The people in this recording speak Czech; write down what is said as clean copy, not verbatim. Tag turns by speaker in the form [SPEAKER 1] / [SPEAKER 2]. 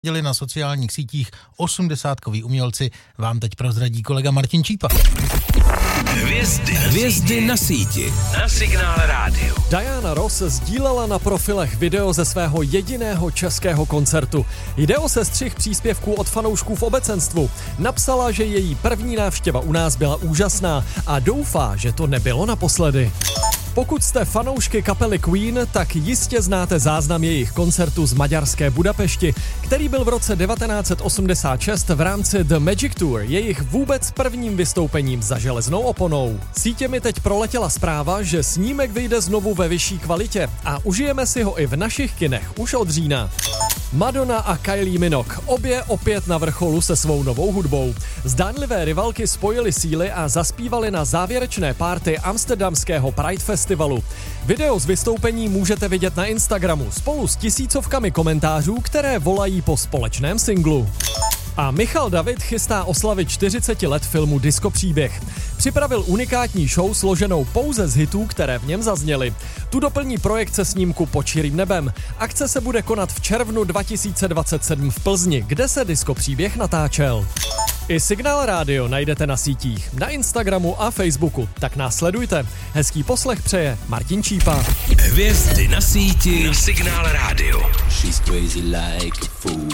[SPEAKER 1] Děli na sociálních sítích 80koví umělci vám teď prozradí kolega Martin Čípa.
[SPEAKER 2] Hvězdy na síti. Na Signále rádiu.
[SPEAKER 3] Diana Ross sdílela na profilech video ze svého jediného českého koncertu. Jde o sestřih příspěvků od fanoušků v obecenstvu. Napsala, že její první návštěva u nás byla úžasná a doufá, že to nebylo naposledy. Pokud jste fanoušky kapely Queen, tak jistě znáte záznam jejich koncertu z maďarské Budapešti, který byl v roce 1986 v rámci The Magic Tour jejich vůbec prvním vystoupením za železnou oponou. Sítěmi teď proletěla zpráva, že snímek vyjde znovu ve vyšší kvalitě a užijeme si ho i v našich kinech už od října. Madonna a Kylie Minogue, obě opět na vrcholu se svou novou hudbou. Zdánlivé rivalky spojily síly a zaspívali na závěrečné party amsterdamského Pride Festivalu. Video z vystoupení můžete vidět na Instagramu spolu s tisícovkami komentářů, které volají po společném singlu. A Michal David chystá oslavit 40 let filmu Disco příběh. Připravil unikátní show složenou pouze z hitů, které v něm zazněly. Tu doplní projekce snímku Pod širým nebem. Akce se bude konat v červnu 2027 v Plzni, kde se Disco příběh natáčel. I Signál rádio najdete na sítích, na Instagramu a Facebooku, tak nás sledujte. Hezký poslech přeje Martin Čípa.
[SPEAKER 2] Hvězdy na síti na Signál rádiu.
[SPEAKER 4] She's crazy like a fool.